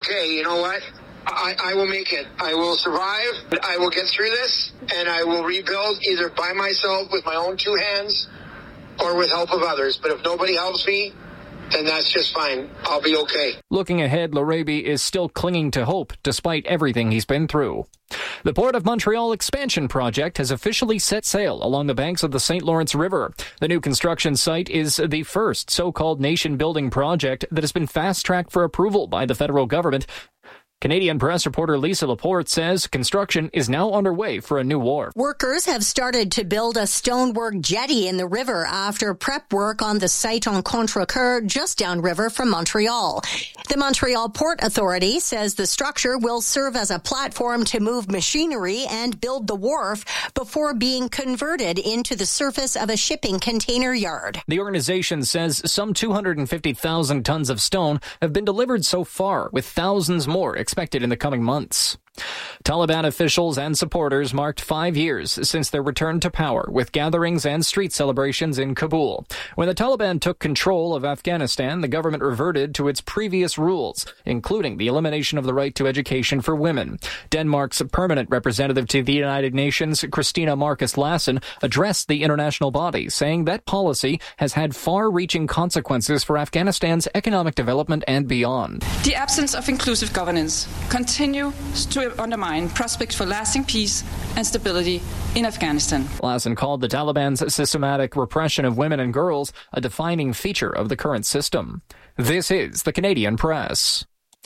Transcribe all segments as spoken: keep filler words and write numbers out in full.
okay, you know what? I, I will make it. I will survive. I will get through this, and I will rebuild either by myself with my own two hands or with help of others. But if nobody helps me, then that's just fine. I'll be okay. Looking ahead, Larrabee is still clinging to hope despite everything he's been through. The Port of Montreal expansion project has officially set sail along the banks of the Saint Lawrence River. The new construction site is the first so-called nation-building project that has been fast-tracked for approval by the federal government. Canadian press reporter Lisa Laporte says construction is now underway for a new wharf. Workers have started to build a stonework jetty in the river after prep work on the site on Contrecoeur, just downriver from Montreal. The Montreal Port Authority says the structure will serve as a platform to move machinery and build the wharf before being converted into the surface of a shipping container yard. The organization says some two hundred fifty thousand tons of stone have been delivered so far, with thousands more expected in the coming months. Taliban officials and supporters marked five years since their return to power, with gatherings and street celebrations in Kabul. When the Taliban took control of Afghanistan, the government reverted to its previous rules, including the elimination of the right to education for women. Denmark's permanent representative to the United Nations, Christina Marcus Lassen, addressed the international body, saying that policy has had far-reaching consequences for Afghanistan's economic development and beyond. The absence of inclusive governance continues to undermine prospects for lasting peace and stability in Afghanistan. Lassen called the Taliban's systematic repression of women and girls a defining feature of the current system. This is the Canadian Press.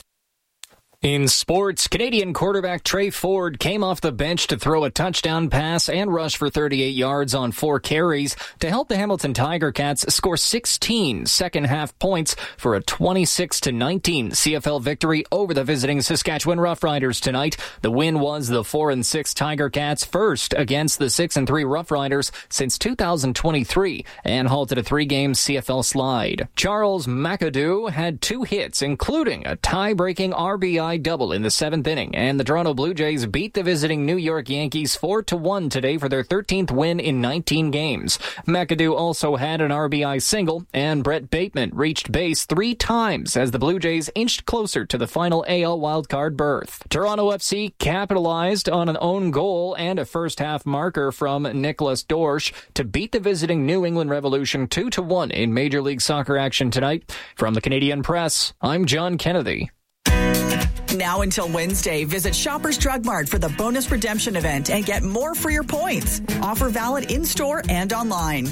In sports, Canadian quarterback Trey Ford came off the bench to throw a touchdown pass and rush for thirty-eight yards on four carries to help the Hamilton Tiger Cats score sixteen second-half points for a twenty-six to nineteen C F L victory over the visiting Saskatchewan Roughriders tonight. The win was the four and six Tiger Cats' first against the six and three Roughriders since two thousand twenty-three and halted a three-game C F L slide. Charles McAdoo had two hits, including a tie-breaking R B I double in the seventh inning, and the Toronto Blue Jays beat the visiting New York Yankees four to one today for their thirteenth win in nineteen games. McAdoo also had an R B I single, and Brett Bateman reached base three times as the Blue Jays inched closer to the final A L wildcard berth. Toronto F C capitalized on an own goal and a first-half marker from Nicholas Dorsch to beat the visiting New England Revolution two to one in Major League Soccer action tonight. From the Canadian Press, I'm John Kennedy. Now until Wednesday, visit Shoppers Drug Mart for the bonus redemption event and get more for your points. Offer valid in-store and online.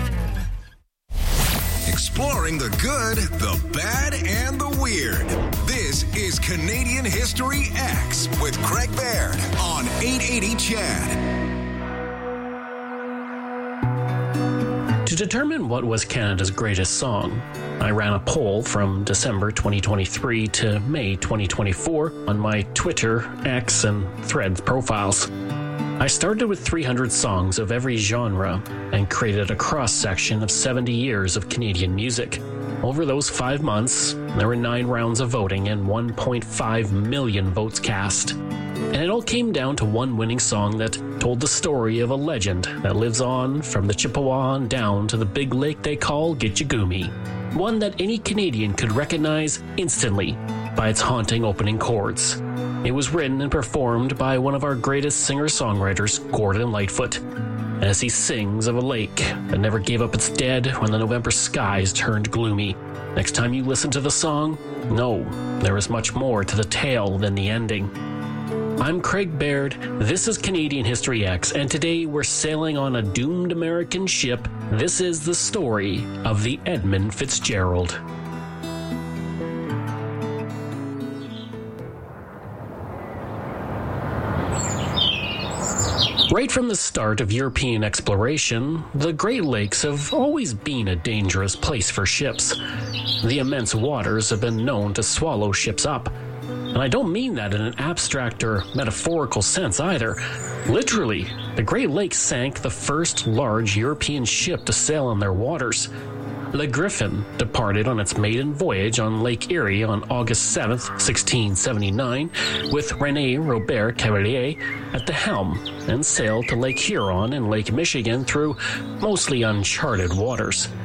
Exploring the good, the bad, and the weird. This is Canadian History X with Craig Baird on eight eighty C H A D. To determine what was Canada's greatest song, I ran a poll from December twenty twenty-three to May twenty twenty-four on my Twitter, X, and Threads profiles. I started with three hundred songs of every genre and created a cross-section of seventy years of Canadian music. Over those five months, there were nine rounds of voting and one point five million votes cast. And it all came down to one winning song that told the story of a legend that lives on from the Chippewa on down to the big lake they call Gitchagumi. One that any Canadian could recognize instantly by its haunting opening chords. It was written and performed by one of our greatest singer-songwriters, Gordon Lightfoot, as he sings of a lake that never gave up its dead when the November skies turned gloomy. Next time you listen to the song, know there is much more to the tale than the ending. I'm Craig Baird, this is Canadian History X, and today we're sailing on a doomed American ship. This is the story of the Edmund Fitzgerald. Right from the start of European exploration, the Great Lakes have always been a dangerous place for ships. The immense waters have been known to swallow ships up. And I don't mean that in an abstract or metaphorical sense either. Literally, the Great Lakes sank the first large European ship to sail on their waters. Le Griffin departed on its maiden voyage on Lake Erie on August seventh, sixteen seventy-nine, with René Robert Cavelier at the helm, and sailed to Lake Huron and Lake Michigan through mostly uncharted waters.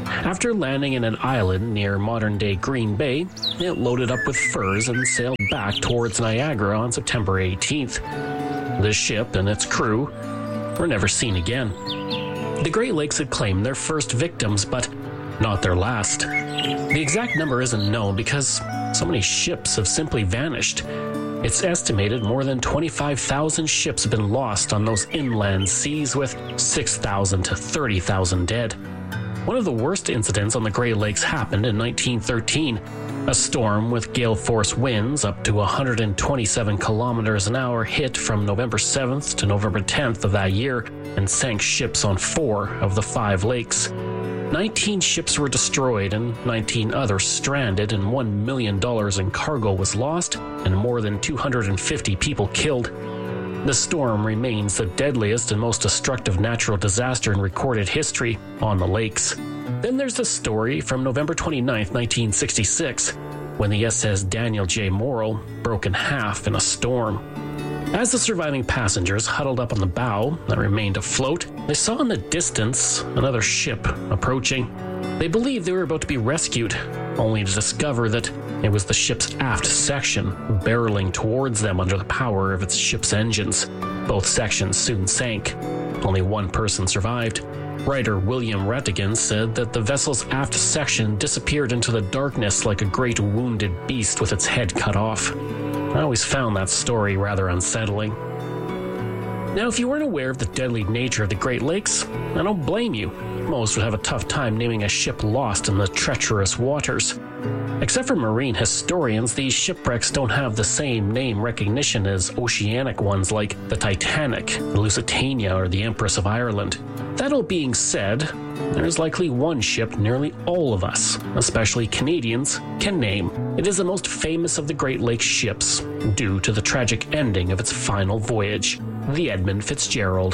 After landing in an island near modern-day Green Bay, it loaded up with furs and sailed back towards Niagara on September eighteenth. The ship and its crew were never seen again. The Great Lakes had claimed their first victims, but not their last. The exact number isn't known because so many ships have simply vanished. It's estimated more than twenty-five thousand ships have been lost on those inland seas, with six thousand to thirty thousand dead. One of the worst incidents on the Great Lakes happened in nineteen thirteen. A storm with gale force winds up to one hundred twenty-seven kilometers an hour hit from November seventh to November tenth of that year and sank ships on four of the five lakes. nineteen ships were destroyed and nineteen others stranded, and one million dollars in cargo was lost and more than two hundred fifty people killed. The storm remains the deadliest and most destructive natural disaster in recorded history on the lakes. Then there's the story from November twenty-ninth, nineteen sixty-six, when the S S Daniel J. Morrill broke in half in a storm. As the surviving passengers huddled up on the bow that remained afloat, they saw in the distance another ship approaching. They believed they were about to be rescued, only to discover that it was the ship's aft section barreling towards them under the power of its ship's engines. Both sections soon sank. Only one person survived. Writer William Rattigan said that the vessel's aft section disappeared into the darkness like a great wounded beast with its head cut off. I always found that story rather unsettling. Now, if you weren't aware of the deadly nature of the Great Lakes, I don't blame you. Most would have a tough time naming a ship lost in the treacherous waters. Except for marine historians, these shipwrecks don't have the same name recognition as oceanic ones like the Titanic, the Lusitania, or the Empress of Ireland. That all being said, there's likely one ship nearly all of us, especially Canadians, can name. It is the most famous of the Great Lakes ships, due to the tragic ending of its final voyage, the Edmund Fitzgerald.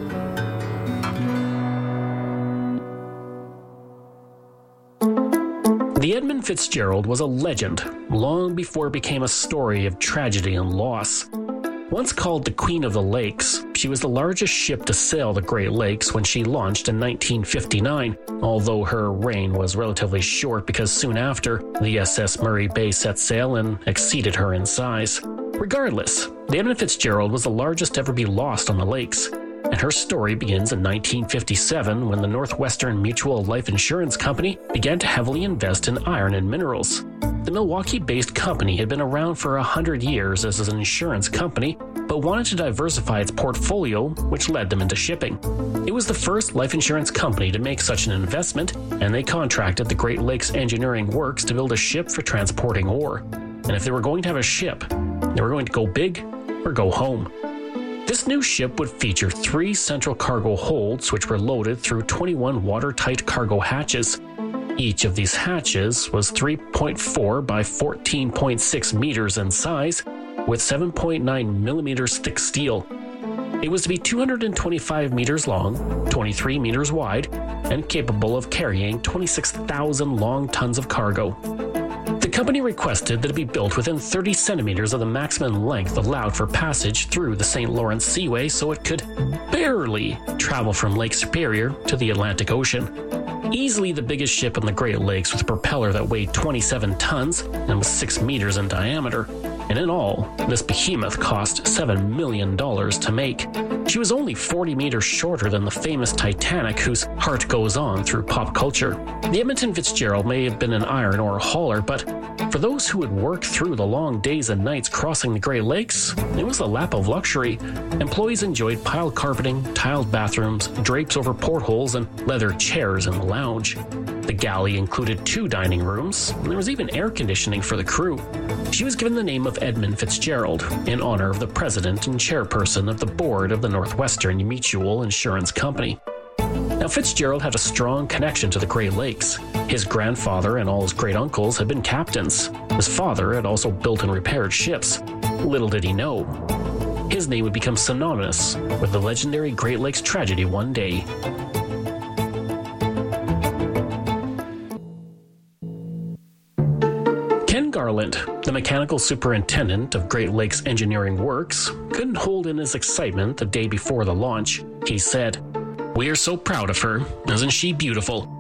The Edmund Fitzgerald was a legend long before it became a story of tragedy and loss. Once called the Queen of the Lakes, she was the largest ship to sail the Great Lakes when she launched in nineteen fifty-nine, although her reign was relatively short because soon after, the S S Murray Bay set sail and exceeded her in size. Regardless, the Edmund Fitzgerald was the largest to ever be lost on the lakes, and her story begins in nineteen fifty-seven when the Northwestern Mutual Life Insurance Company began to heavily invest in iron and minerals. The Milwaukee-based company had been around for a hundred years as an insurance company, but wanted to diversify its portfolio, which led them into shipping. It was the first life insurance company to make such an investment, and they contracted the Great Lakes Engineering Works to build a ship for transporting ore. And if they were going to have a ship, they were going to go big or go home. This new ship would feature three central cargo holds, which were loaded through twenty-one watertight cargo hatches. Each of these hatches was three point four by fourteen point six meters in size, with seven point nine millimeters thick steel. It was to be two hundred twenty-five meters long, twenty-three meters wide, and capable of carrying twenty-six thousand long tons of cargo. The company requested that it be built within thirty centimeters of the maximum length allowed for passage through the Saint Lawrence Seaway, so it could barely travel from Lake Superior to the Atlantic Ocean. Easily the biggest ship in the Great Lakes, with a propeller that weighed twenty-seven tons and was six meters in diameter. And in all, this behemoth cost seven million dollars to make. She was only forty meters shorter than the famous Titanic, whose heart goes on through pop culture. The Edmonton Fitzgerald may have been an iron ore hauler, but for those who would work through the long days and nights crossing the Great Lakes, it was a lap of luxury. Employees enjoyed piled carpeting, tiled bathrooms, drapes over portholes, and leather chairs in the lounge. The galley included two dining rooms, and there was even air conditioning for the crew. She was given the name of Edmund Fitzgerald in honor of the president and chairperson of the board of the Northwestern Mutual Insurance Company. Now, Fitzgerald had a strong connection to the Great Lakes. His grandfather and all his great-uncles had been captains. His father had also built and repaired ships. Little did he know, his name would become synonymous with the legendary Great Lakes tragedy one day. Ken Garland, the mechanical superintendent of Great Lakes Engineering Works, couldn't hold in his excitement the day before the launch. He said, "We are so proud of her. Isn't she beautiful?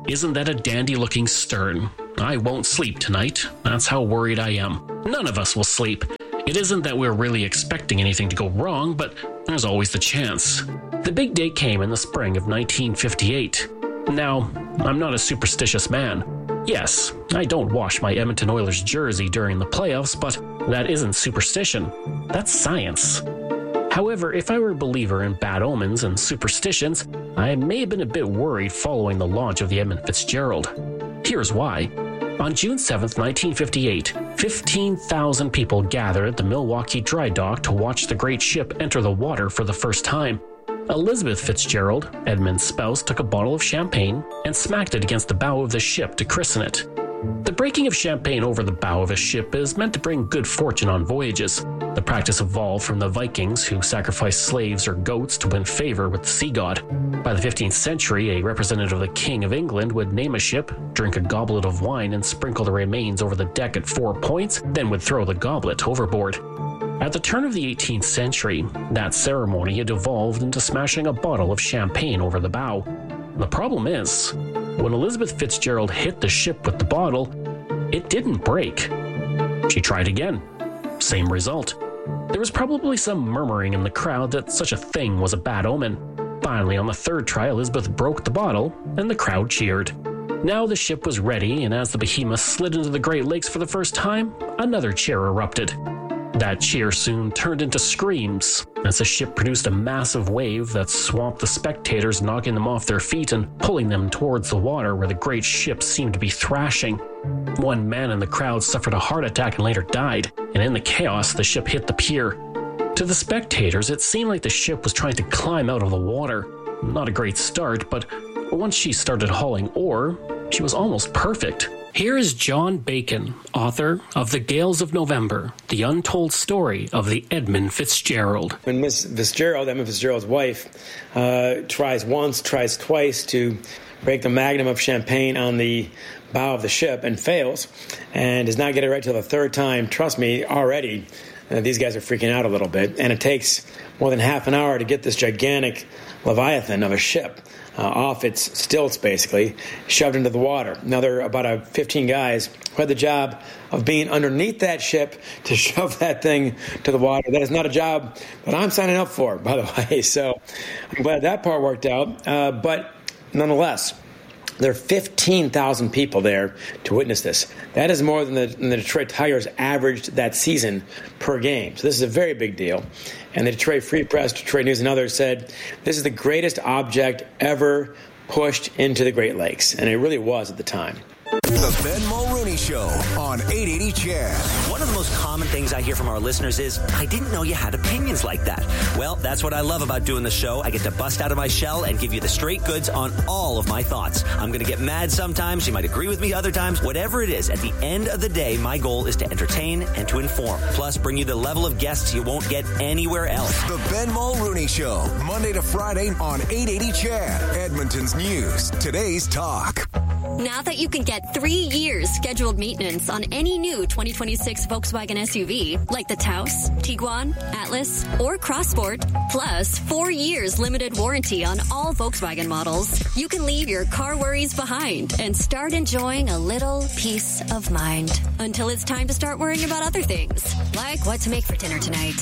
Isn't that a dandy-looking stern? I won't sleep tonight. That's how worried I am. None of us will sleep. It isn't that we're really expecting anything to go wrong, but there's always the chance. The big day came in the spring of nineteen fifty-eight. Now, I'm not a superstitious man. Yes, I don't wash my Edmonton Oilers jersey during the playoffs, but that isn't superstition. That's science. However, if I were a believer in bad omens and superstitions, I may have been a bit worried following the launch of the Edmund Fitzgerald. Here's why. On June seventh, nineteen fifty-eight, fifteen thousand people gathered at the Milwaukee Dry Dock to watch the great ship enter the water for the first time. Elizabeth Fitzgerald, Edmund's spouse, took a bottle of champagne and smacked it against the bow of the ship to christen it. The breaking of champagne over the bow of a ship is meant to bring good fortune on voyages. The practice evolved from the Vikings, who sacrificed slaves or goats to win favor with the sea god. By the fifteenth century, a representative of the King of England would name a ship, drink a goblet of wine, and sprinkle the remains over the deck at four points, then would throw the goblet overboard. At the turn of the eighteenth century, that ceremony had evolved into smashing a bottle of champagne over the bow. The problem is, when Elizabeth Fitzgerald hit the ship with the bottle, it didn't break. She tried again. Same result. There was probably some murmuring in the crowd that such a thing was a bad omen. Finally, on the third try, Elizabeth broke the bottle, and the crowd cheered. Now the ship was ready, and as the behemoth slid into the Great Lakes for the first time, another cheer erupted. That cheer soon turned into screams as the ship produced a massive wave that swamped the spectators, knocking them off their feet and pulling them towards the water where the great ship seemed to be thrashing. One man in the crowd suffered a heart attack and later died, and in the chaos, the ship hit the pier. To the spectators, it seemed like the ship was trying to climb out of the water. Not a great start, but once she started hauling ore, she was almost perfect. Here is John Bacon, author of The Gales of November, the untold story of the Edmund Fitzgerald. When Miss Fitzgerald, Edmund Fitzgerald's wife, uh, tries once, tries twice to break the magnum of champagne on the bow of the ship and fails, and does not get it right till the third time, trust me, already, uh, these guys are freaking out a little bit, and it takes more than half an hour to get this gigantic leviathan of a ship Uh, off its stilts, basically, shoved into the water. Now, there are about uh, fifteen guys who had the job of being underneath that ship to shove that thing to the water. That is not a job that I'm signing up for, by the way. So I'm glad that part worked out. Uh, but nonetheless, there are fifteen thousand people there to witness this. That is more than the, than the Detroit Tigers averaged that season per game. So this is a very big deal. And the Detroit Free Press, Detroit News, and others said this is the greatest object ever pushed into the Great Lakes. And it really was at the time. The Ben Mulrooney Show on eight eighty C H E D. One of the most common things I hear from our listeners is, I didn't know you had opinions like that. Well, that's what I love about doing the show. I get to bust out of my shell and give you the straight goods on all of my thoughts. I'm going to get mad sometimes. You might agree with me other times. Whatever it is, at the end of the day, my goal is to entertain and to inform. Plus, bring you the level of guests you won't get anywhere else. The Ben Mulrooney Show, Monday to Friday on eight eighty C H E D. Edmonton's News, today's talk. Now that you can get three years scheduled maintenance on any new twenty twenty-six Volkswagen S U V, like the Taos, Tiguan, Atlas, or Crossport, plus four years limited warranty on all Volkswagen models, you can leave your car worries behind and start enjoying a little peace of mind until it's time to start worrying about other things, like what to make for dinner tonight.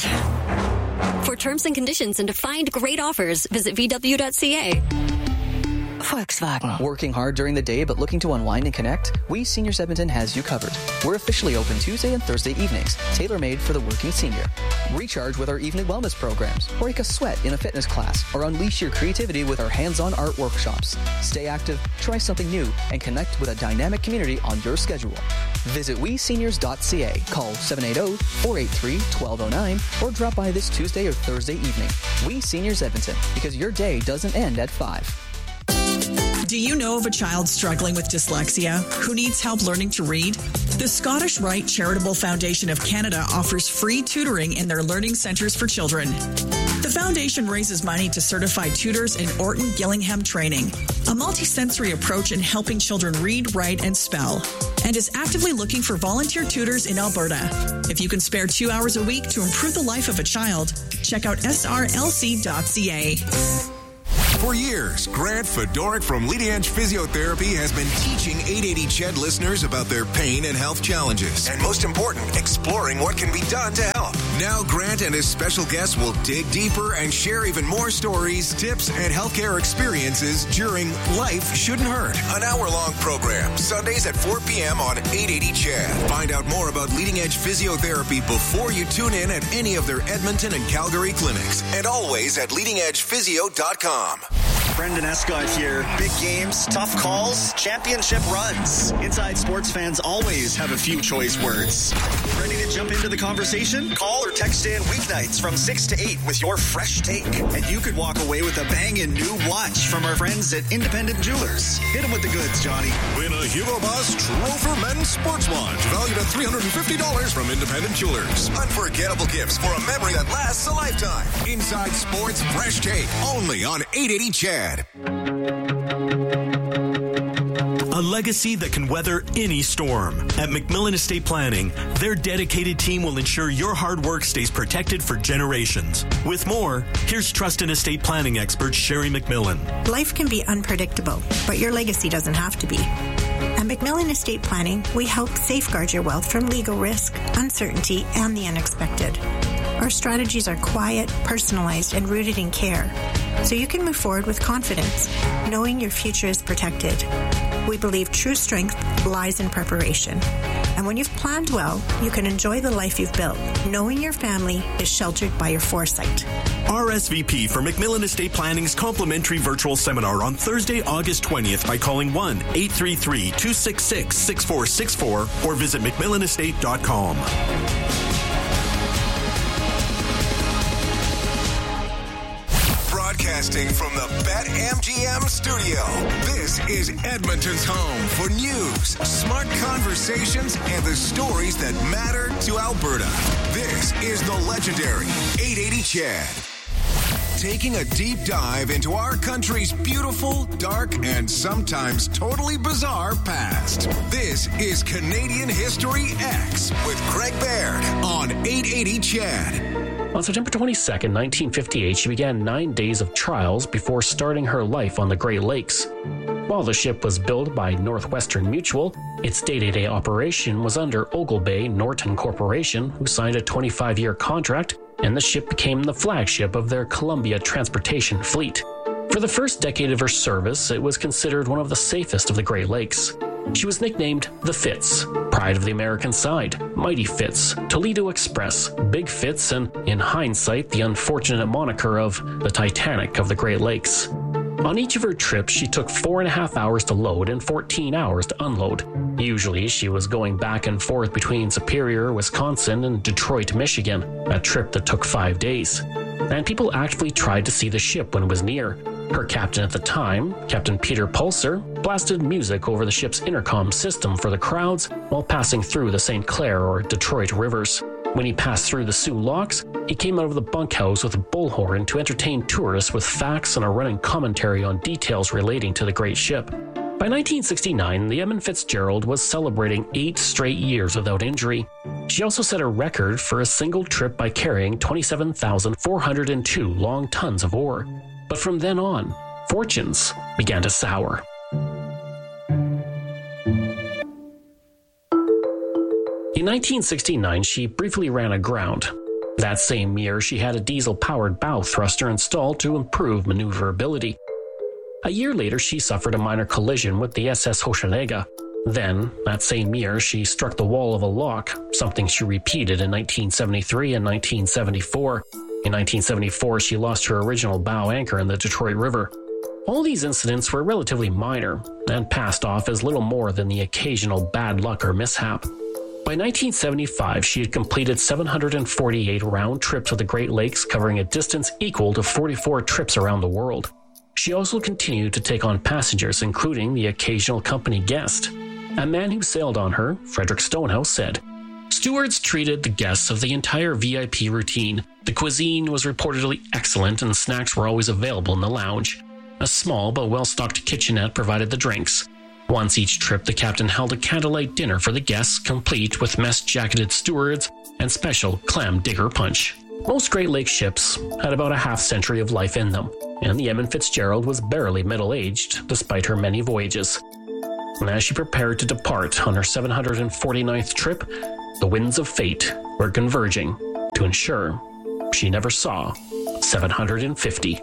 For terms and conditions and to find great offers, visit v w dot c a. Volkswagen. Working hard during the day but looking to unwind and connect? We Seniors Edmonton has you covered. We're officially open Tuesday and Thursday evenings, tailor-made for the working senior. Recharge with our evening wellness programs, break a sweat in a fitness class, or unleash your creativity with our hands-on art workshops. Stay active, try something new, and connect with a dynamic community on your schedule. Visit we seniors dot c a, call seven eight zero, four eight three, one two zero nine, or drop by this Tuesday or Thursday evening. We Seniors Edmonton, because your day doesn't end at five. Do you know of a child struggling with dyslexia who needs help learning to read? The Scottish Rite Charitable Foundation of Canada offers free tutoring in their learning centres for children. The foundation raises money to certified tutors in Orton Gillingham training, a multi-sensory approach in helping children read, write, and spell, and is actively looking for volunteer tutors in Alberta. If you can spare two hours a week to improve the life of a child, check out s r l c dot c a. For years, Grant Fedoruk from Leading Edge Physiotherapy has been teaching eight eighty C H E D listeners about their pain and health challenges. And most important, exploring what can be done to help. Now Grant and his special guests will dig deeper and share even more stories, tips, and healthcare experiences during Life Shouldn't Hurt, an hour-long program, Sundays at four p.m. on eight eighty C H E D. Find out more about Leading Edge Physiotherapy before you tune in at any of their Edmonton and Calgary clinics, and always at leading edge physio dot com. Brendan Escott here. Big games, tough calls, championship runs. Inside Sports fans always have a few choice words. Ready to jump into the conversation? Call or text in weeknights from six to eight with your fresh take. And you could walk away with a banging new watch from our friends at Independent Jewelers. Hit them with the goods, Johnny. Win a Hugo Boss Trofer Men's Sports Watch, valued at three hundred fifty dollars from Independent Jewelers. Unforgettable gifts for a memory that lasts a lifetime. Inside Sports Fresh Take, only on eight eighty C H E D. A legacy that can weather any storm. At McMillan Estate Planning, their dedicated team will ensure your hard work stays protected for generations. With more, here's Trust and Estate Planning expert Sherry McMillan. Life can be unpredictable, but your legacy doesn't have to be. At McMillan Estate Planning, we help safeguard your wealth from legal risk, uncertainty, and the unexpected. Our strategies are quiet, personalized, and rooted in care, so you can move forward with confidence, knowing your future is protected. We believe true strength lies in preparation. And when you've planned well, you can enjoy the life you've built, knowing your family is sheltered by your foresight. R S V P for McMillan Estate Planning's complimentary virtual seminar on Thursday, August twentieth by calling one eight three three, two six six, six four six four or visit mcmillan estate dot com. Broadcasting from the BetMGM studio, this is Edmonton's home for news, smart conversations, and the stories that matter to Alberta. This is the legendary eight eighty C H E D. Taking a deep dive into our country's beautiful, dark, and sometimes totally bizarre past. This is Canadian History X with Craig Baird on eight eighty C H E D. On September twenty-second, nineteen fifty-eight, she began nine days of trials before starting her life on the Great Lakes. While the ship was built by Northwestern Mutual, its day-to-day operation was under Oglebay Norton Corporation, who signed a twenty-five-year contract, and the ship became the flagship of their Columbia transportation fleet. For the first decade of her service, it was considered one of the safest of the Great Lakes. She was nicknamed the Fitz, Pride of the American Side, Mighty Fitz, Toledo Express, Big Fitz, and, in hindsight, the unfortunate moniker of the Titanic of the Great Lakes. On each of her trips, she took four and a half hours to load and fourteen hours to unload. Usually, she was going back and forth between Superior, Wisconsin, and Detroit, Michigan, a trip that took five days. And people actively tried to see the ship when it was near. Her captain at the time, Captain Peter Pulser, blasted music over the ship's intercom system for the crowds while passing through the Saint Clair or Detroit rivers. When he passed through the Sioux Locks, he came out of the bunkhouse with a bullhorn to entertain tourists with facts and a running commentary on details relating to the great ship. By nineteen sixty-nine, the Edmund Fitzgerald was celebrating eight straight years without injury. She also set a record for a single trip by carrying twenty-seven thousand four hundred two long tons of ore. But from then on, fortunes began to sour. In nineteen sixty-nine, she briefly ran aground. That same year, she had a diesel-powered bow thruster installed to improve maneuverability. A year later, she suffered a minor collision with the S S Hochelaga. Then, that same year, she struck the wall of a lock, something she repeated in nineteen seventy-three and nineteen seventy-four. In nineteen seventy-four, she lost her original bow anchor in the Detroit River. All these incidents were relatively minor and passed off as little more than the occasional bad luck or mishap. By nineteen seventy-five, she had completed seven hundred forty-eight round trips of the Great Lakes, covering a distance equal to forty-four trips around the world. She also continued to take on passengers, including the occasional company guest. A man who sailed on her, Frederick Stonehouse, said, "Stewards treated the guests of the entire V I P routine. The cuisine was reportedly excellent and snacks were always available in the lounge. A small but well-stocked kitchenette provided the drinks. Once each trip, the captain held a candlelight dinner for the guests, complete with mess-jacketed stewards and special clam digger punch." Most Great Lakes ships had about a half century of life in them. and the Edmund Fitzgerald was barely middle-aged despite her many voyages. And as she prepared to depart on her seven hundred forty-ninth trip, the winds of fate were converging to ensure she never saw seven hundred fifty.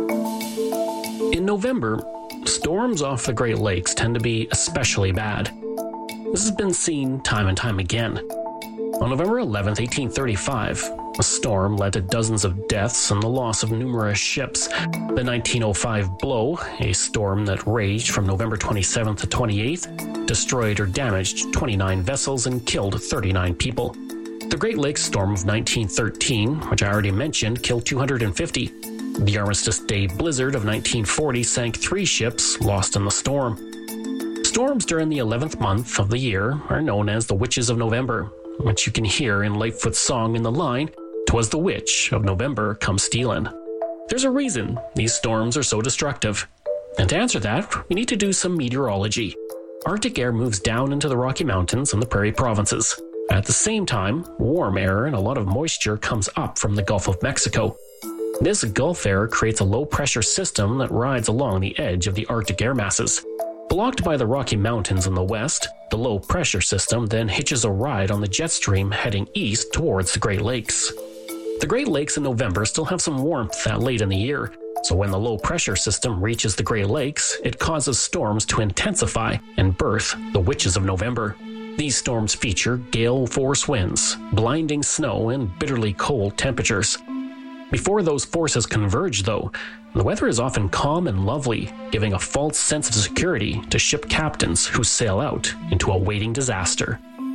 In November, storms off the Great Lakes tend to be especially bad. This has been seen time and time again. On November eleventh, eighteen thirty-five, a storm led to dozens of deaths and the loss of numerous ships. The nineteen oh five blow, a storm that raged from November twenty-seventh to twenty-eighth, destroyed or damaged twenty-nine vessels and killed thirty-nine people. The Great Lakes storm of nineteen thirteen, which I already mentioned, killed two hundred fifty. The Armistice Day blizzard of nineteen forty sank three ships, lost in the storm. Storms during the eleventh month of the year are known as the Witches of November, which you can hear in Lightfoot's song in the line, "'Twas the witch of November come stealin'." There's a reason these storms are so destructive. And to answer that, we need to do some meteorology. Arctic air moves down into the Rocky Mountains and the Prairie Provinces. At the same time, warm air and a lot of moisture comes up from the Gulf of Mexico. This Gulf air creates a low-pressure system that rides along the edge of the Arctic air masses. Blocked by the Rocky Mountains in the west, the low-pressure system then hitches a ride on the jet stream heading east towards the Great Lakes. The Great Lakes in November still have some warmth that late in the year, so when the low-pressure system reaches the Great Lakes, it causes storms to intensify and birth the Witches of November. These storms feature gale-force winds, blinding snow, and bitterly cold temperatures. Before those forces converge, though, the weather is often calm and lovely, giving a false sense of security to ship captains who sail out into a waiting disaster.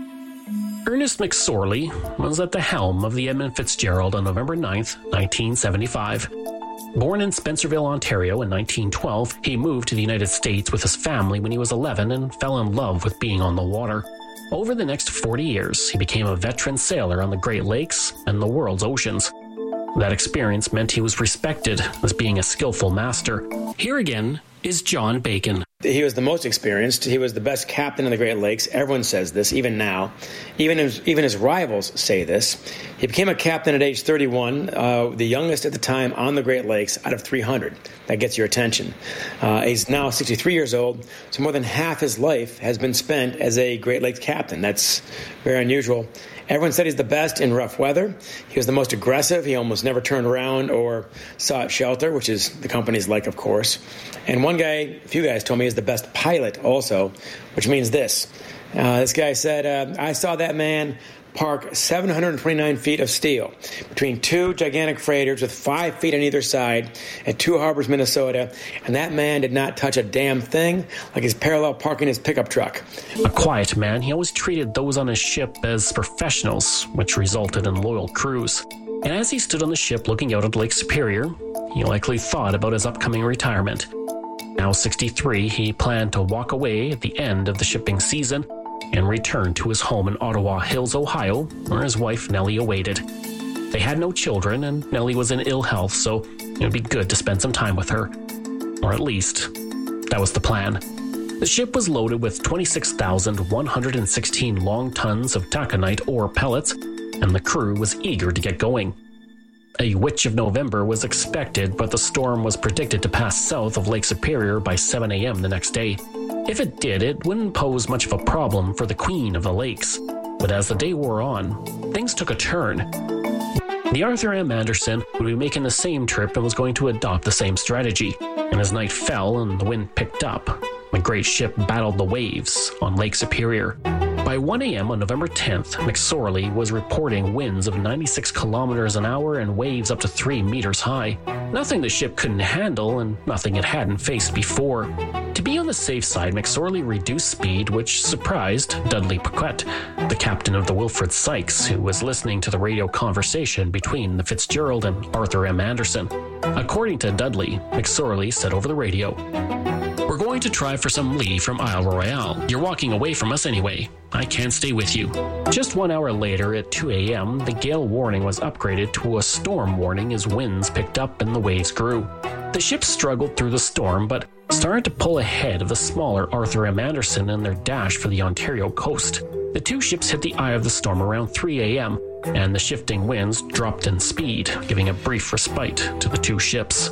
Ernest McSorley was at the helm of the Edmund Fitzgerald on November ninth, nineteen seventy-five. Born in Spencerville, Ontario in nineteen twelve, he moved to the United States with his family when he was eleven and fell in love with being on the water. Over the next forty years, he became a veteran sailor on the Great Lakes and the world's oceans. That experience meant he was respected as being a skillful master. Here again is John Bacon. He was the most experienced. He was the best captain of the Great Lakes. Everyone says this, even now. Even his, even his rivals say this. He became a captain at age thirty-one, uh, the youngest at the time on the Great Lakes out of three hundred. That gets your attention. Uh, he's now sixty-three years old, so more than half his life has been spent as a Great Lakes captain. That's very unusual. Everyone said he's the best in rough weather. He was the most aggressive. He almost never turned around or sought shelter, which is the company's like, of course. And one guy, a few guys told me, is the best pilot also, which means this. Uh, this guy said, uh, I saw that man park seven hundred twenty-nine feet of steel between two gigantic freighters with five feet on either side at Two Harbors, Minnesota, and that man did not touch a damn thing, like he's parallel parking his pickup truck. A quiet man, he always treated those on his ship as professionals, which resulted in loyal crews. And as he stood on the ship looking out at Lake Superior, he likely thought about his upcoming retirement. Now sixty-three, he planned to walk away at the end of the shipping season and return to his home in Ottawa Hills, Ohio, where his wife Nellie awaited. They had no children, and Nellie was in ill health, so it would be good to spend some time with her. Or at least, that was the plan. The ship was loaded with twenty-six thousand one hundred sixteen long tons of taconite ore pellets, and the crew was eager to get going. A Witch of November was expected, but the storm was predicted to pass south of Lake Superior by seven a.m. the next day. If it did, it wouldn't pose much of a problem for the Queen of the Lakes. But as the day wore on, things took a turn. The Arthur M. Anderson would be making the same trip and was going to adopt the same strategy. And as night fell and the wind picked up, the great ship battled the waves on Lake Superior. By one a.m. on November tenth, McSorley was reporting winds of ninety-six kilometers an hour and waves up to three meters high. Nothing the ship couldn't handle and nothing it hadn't faced before. To be on the safe side, McSorley reduced speed, which surprised Dudley Paquette, the captain of the Wilfred Sykes, who was listening to the radio conversation between the Fitzgerald and Arthur M. Anderson. According to Dudley, McSorley said over the radio, "We're going to try for some lee from Isle Royale. You're walking away from us anyway. I can't stay with you." Just one hour later, at two a.m., the gale warning was upgraded to a storm warning as winds picked up and the waves grew. The ship struggled through the storm, but started to pull ahead of the smaller Arthur M. Anderson in their dash for the Ontario coast. The two ships hit the eye of the storm around three a.m., and the shifting winds dropped in speed, giving a brief respite to the two ships.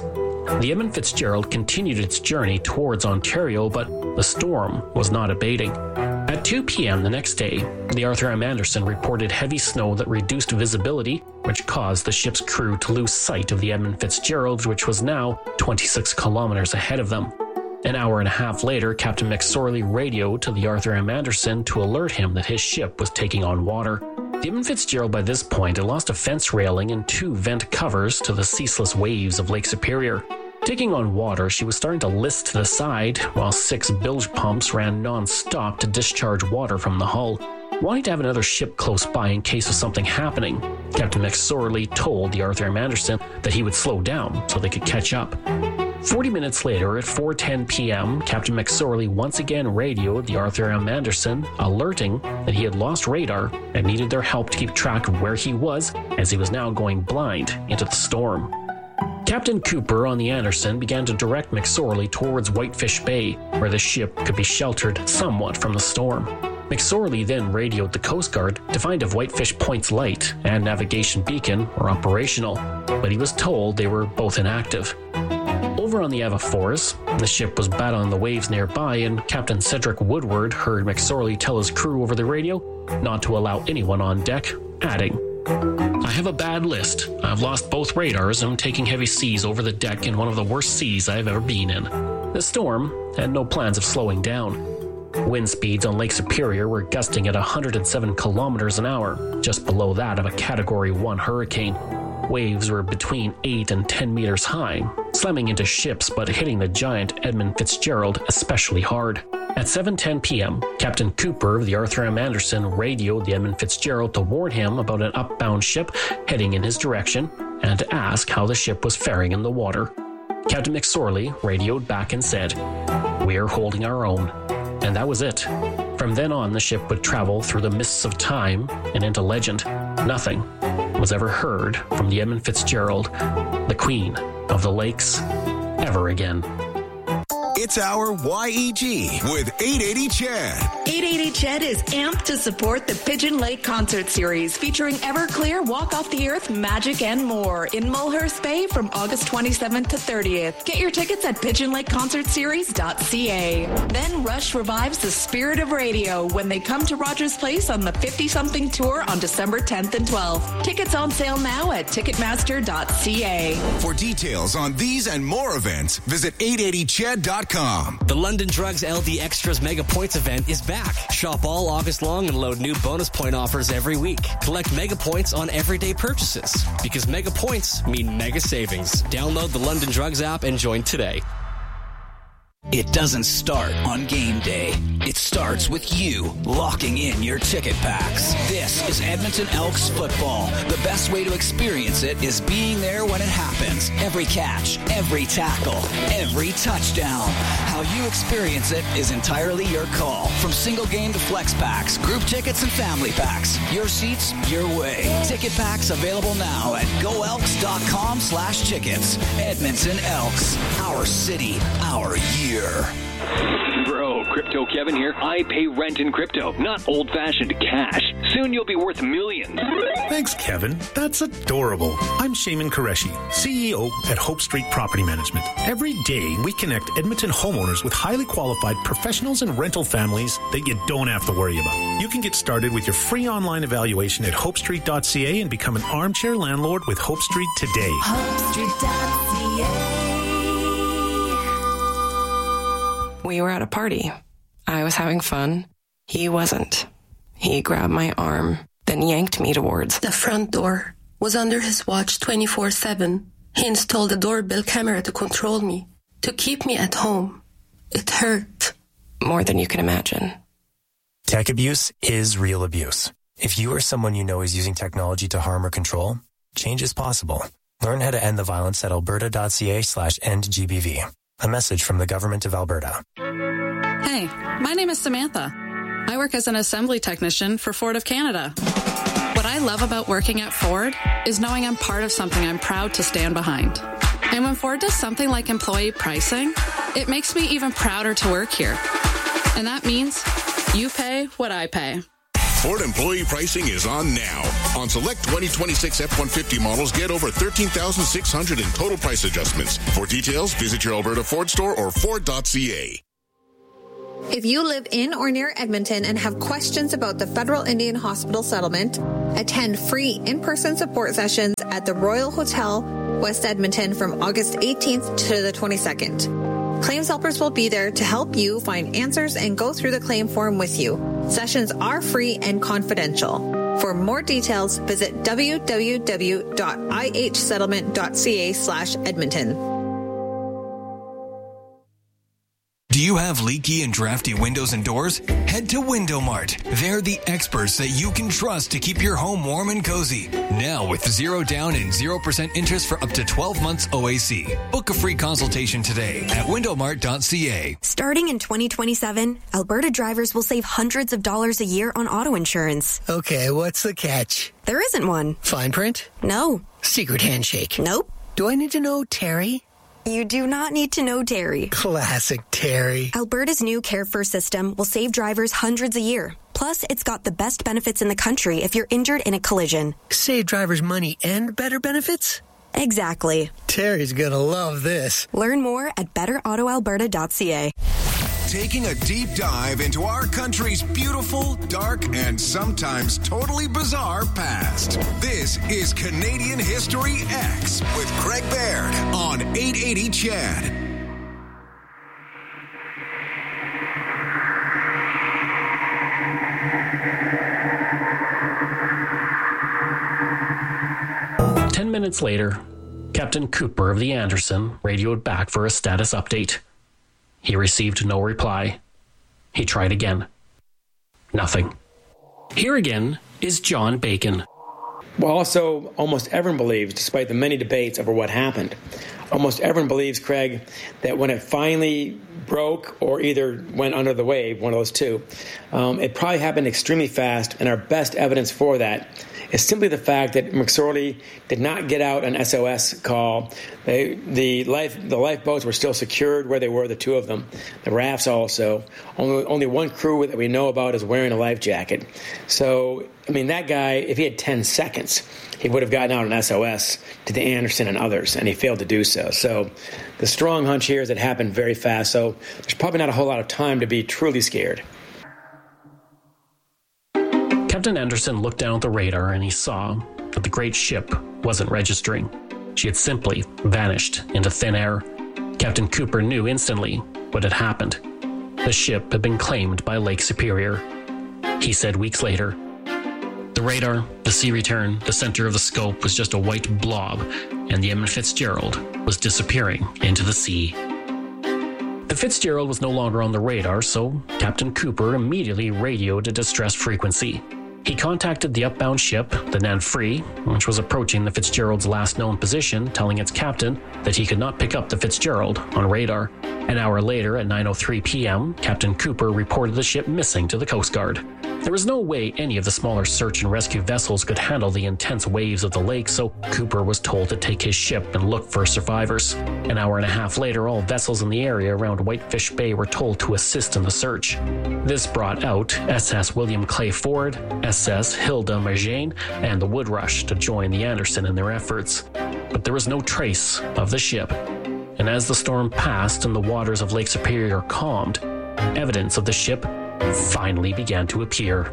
The Edmund Fitzgerald continued its journey towards Ontario, but the storm was not abating. At two p.m. the next day, the Arthur M. Anderson reported heavy snow that reduced visibility, which caused the ship's crew to lose sight of the Edmund Fitzgerald, which was now twenty-six kilometers ahead of them. An hour and a half later, Captain McSorley radioed to the Arthur M. Anderson to alert him that his ship was taking on water. The Edmund Fitzgerald by this point had lost a fence railing and two vent covers to the ceaseless waves of Lake Superior. Taking on water, she was starting to list to the side, while six bilge pumps ran non-stop to discharge water from the hull. Wanting to have another ship close by in case of something happening, Captain McSorley told the Arthur M. Anderson that he would slow down so they could catch up. Forty minutes later, at four ten p.m., Captain McSorley once again radioed the Arthur M. Anderson, alerting that he had lost radar and needed their help to keep track of where he was, as he was now going blind into the storm. Captain Cooper on the Anderson began to direct McSorley towards Whitefish Bay, where the ship could be sheltered somewhat from the storm. McSorley then radioed the Coast Guard to find if Whitefish Point's light and navigation beacon were operational, but he was told they were both inactive. Over on the Ava Force, the ship was battling the waves nearby, and Captain Cedric Woodward heard McSorley tell his crew over the radio not to allow anyone on deck, adding, "I have a bad list. I've lost both radars and I'm taking heavy seas over the deck in one of the worst seas I've ever been in." The storm had no plans of slowing down. Wind speeds on Lake Superior were gusting at one hundred seven kilometers an hour, just below that of a Category one hurricane. Waves were between eight and ten meters high, slamming into ships but hitting the giant Edmund Fitzgerald especially hard. At seven ten p.m., Captain Cooper of the Arthur M. Anderson radioed the Edmund Fitzgerald to warn him about an upbound ship heading in his direction and to ask how the ship was faring in the water. Captain McSorley radioed back and said, "We're holding our own." And that was it. From then on, the ship would travel through the mists of time and into legend. Nothing was ever heard from the Edmund Fitzgerald, the Queen of the Lakes, ever again. It's our Y E G with eight eighty C H E D. eight eighty C H E D is amped to support the Pigeon Lake Concert Series featuring Everclear, Walk Off the Earth, Magic, and more in Mulhurst Bay from August twenty-seventh to thirtieth. Get your tickets at pigeon lake concert series dot c a. Then Rush revives the spirit of radio when they come to Rogers Place on the fifty-something tour on December tenth and twelfth. Tickets on sale now at ticketmaster dot c a. For details on these and more events, visit eight eighty C H E D dot com. The London Drugs L D Extras Mega Points event is back. Shop all August long and load new bonus point offers every week. Collect Mega Points on everyday purchases because Mega Points mean mega savings. Download the London Drugs app and join today. It doesn't start on game day. It starts with you locking in your ticket packs. This is Edmonton Elks football. The best way to experience it is being there when it happens. Every catch, every tackle, every touchdown. How you experience it is entirely your call. From single game to flex packs, group tickets and family packs. Your seats, your way. Ticket packs available now at go elks dot com slash tickets. Edmonton Elks. Our city, our year. Bro, Crypto Kevin here. I pay rent in crypto, not old-fashioned cash. Soon you'll be worth millions. Thanks, Kevin. That's adorable. I'm Shaman Qureshi, C E O at Hope Street Property Management. Every day, we connect Edmonton homeowners with highly qualified professionals and rental families that you don't have to worry about. You can get started with your free online evaluation at hope street dot c a and become an armchair landlord with Hope Street today. hope street dot c a. We were at a party. I was having fun. He wasn't. He grabbed my arm, then yanked me towards the front door. Was under his watch twenty-four seven. He installed a doorbell camera to control me, to keep me at home. It hurt. More than you can imagine. Tech abuse is real abuse. If you or someone you know is using technology to harm or control, change is possible. Learn how to end the violence at alberta dot c a slash end G B V. A message from the Government of Alberta. Hey, my name is Samantha. I work as an assembly technician for Ford of Canada. What I love about working at Ford is knowing I'm part of something I'm proud to stand behind. And when Ford does something like employee pricing, it makes me even prouder to work here. And that means you pay what I pay. Ford employee pricing is on now. On select twenty twenty-six F one fifty models, get over thirteen thousand six hundred in total price adjustments. For details, visit your Alberta Ford store or Ford dot C A. If you live in or near Edmonton and have questions about the Federal Indian Hospital settlement, attend free in-person support sessions at the Royal Hotel, West Edmonton from August eighteenth to the twenty-second. Claims helpers will be there to help you find answers and go through the claim form with you. Sessions are free and confidential. For more details, visit w w w dot i h settlement dot c a slash Edmonton. Do you have leaky and drafty windows and doors? Head to Window Mart. They're the experts that you can trust to keep your home warm and cozy. Now with zero down and zero percent interest for up to twelve months O A C. Book a free consultation today at window mart dot c a. Starting in twenty twenty-seven, Alberta drivers will save hundreds of dollars a year on auto insurance. Okay, what's the catch? There isn't one. Fine print? No. Secret handshake? Nope. Do I need to know Terry? You do not need to know Terry. Classic Terry. Alberta's new Care First system will save drivers hundreds a year. Plus, it's got the best benefits in the country if you're injured in a collision. Save drivers money and better benefits? Exactly. Terry's gonna love this. Learn more at better auto alberta dot c a. Taking a deep dive into our country's beautiful, dark, and sometimes totally bizarre past. This is Canadian History X with Craig Baird on eight eighty C H E D. Ten minutes later, Captain Cooper of the Anderson radioed back for a status update. He received no reply. He tried again. Nothing. Here again is John Bacon. Well, also, almost everyone believes, despite the many debates over what happened, almost everyone believes, Craig, that when it finally broke or either went under the wave, one of those two, um, it probably happened extremely fast, and our best evidence for that is simply the fact that McSorley did not get out an S O S call. They, the life the lifeboats were still secured where they were, the two of them. The rafts also. Only, only one crew that we know about is wearing a life jacket. So, I mean, that guy, if he had ten seconds, he would have gotten out an S O S to the Anderson and others, and he failed to do so. So the strong hunch here is it happened very fast, so there's probably not a whole lot of time to be truly scared. Captain Anderson looked down at the radar and he saw that the great ship wasn't registering. She had simply vanished into thin air. Captain Cooper knew instantly what had happened. The ship had been claimed by Lake Superior. He said weeks later, the radar, the sea return, the center of the scope was just a white blob, and the Edmund Fitzgerald was disappearing into the sea. The Fitzgerald was no longer on the radar, so Captain Cooper immediately radioed a distress frequency. He contacted the upbound ship, the Nanfree, which was approaching the Fitzgerald's last known position, telling its captain that he could not pick up the Fitzgerald on radar. An hour later, at nine oh three p.m., Captain Cooper reported the ship missing to the Coast Guard. There was no way any of the smaller search and rescue vessels could handle the intense waves of the lake, so Cooper was told to take his ship and look for survivors. An hour and a half later, all vessels in the area around Whitefish Bay were told to assist in the search. This brought out S S William Clay Ford, S S Hilda Marjane, and the Woodrush to join the Anderson in their efforts. But there was no trace of the ship. And as the storm passed and the waters of Lake Superior calmed, evidence of the ship finally began to appear.